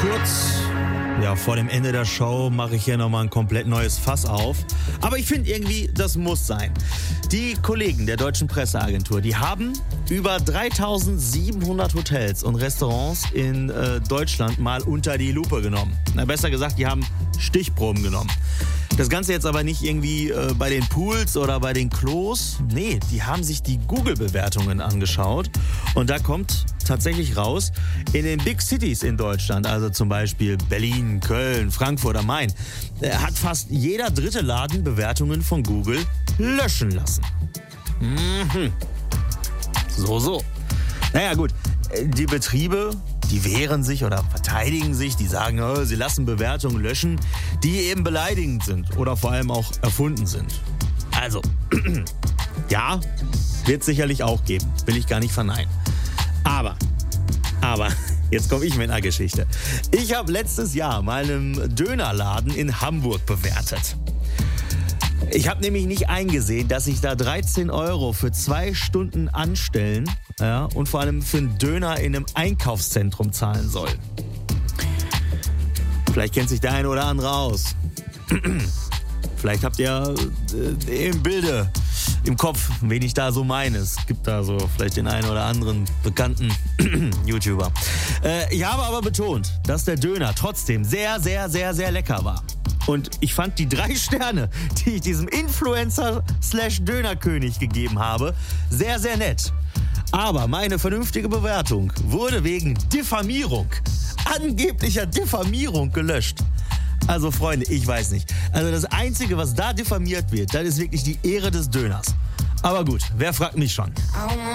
kurz vor dem Ende der Show mache ich hier nochmal ein komplett neues Fass auf. Aber ich finde irgendwie, das muss sein. Die Kollegen der Deutschen Presseagentur, die haben über 3700 Hotels und Restaurants in Deutschland mal unter die Lupe genommen. Na, besser gesagt, die haben Stichproben genommen. Das Ganze jetzt aber nicht irgendwie bei den Pools oder bei den Klos. Nee, die haben sich die Google-Bewertungen angeschaut. Und da kommt tatsächlich raus, in den Big Cities in Deutschland, also zum Beispiel Berlin, Köln, Frankfurt am Main, hat fast jeder dritte Laden Bewertungen von Google löschen lassen. So. Naja gut, die Betriebe, die wehren sich oder verteidigen sich, die sagen, sie lassen Bewertungen löschen, die eben beleidigend sind oder vor allem auch erfunden sind. Also, ja, wird es sicherlich auch geben, will ich gar nicht verneinen. Aber, jetzt komme ich mit einer Geschichte. Ich habe letztes Jahr mal einen Dönerladen in Hamburg bewertet. Ich habe nämlich nicht eingesehen, dass ich da 13 € für 2 Stunden anstellen und vor allem für einen Döner in einem Einkaufszentrum zahlen soll. Vielleicht kennt sich der eine oder andere aus. Vielleicht habt ihr im Bilde, im Kopf, wen ich da so meine. Es gibt da so vielleicht den einen oder anderen bekannten YouTuber. Ich habe aber betont, dass der Döner trotzdem sehr, sehr, sehr, sehr lecker war. Und ich fand die 3 Sterne, die ich diesem Influencer/Dönerkönig gegeben habe, sehr, sehr nett. Aber meine vernünftige Bewertung wurde wegen Diffamierung, angeblicher Diffamierung gelöscht. Also Freunde, ich weiß nicht. Also das Einzige, was da diffamiert wird, das ist wirklich die Ehre des Döners. Aber gut, wer fragt mich schon?